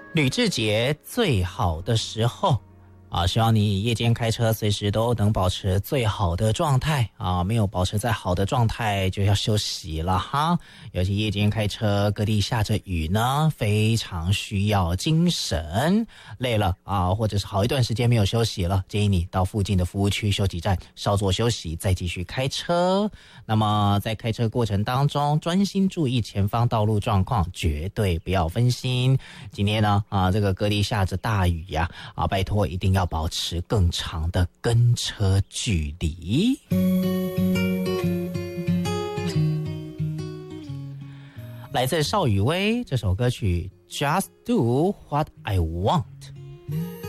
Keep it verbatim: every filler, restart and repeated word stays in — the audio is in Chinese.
吕志杰最好的时候啊，希望你夜间开车随时都能保持最好的状态啊，没有保持在好的状态就要休息了哈。尤其夜间开车，各地下着雨呢，非常需要精神。累了啊，或者是好一段时间没有休息了，建议你到附近的服务区休息站稍作休息，再继续开车。那么在开车过程当中，专心注意前方道路状况，绝对不要分心。今天呢啊，这个各地下着大雨呀啊，拜托一定要要保持更长的跟车距离。来自邵雨薇这首歌曲 Just Do What I Want。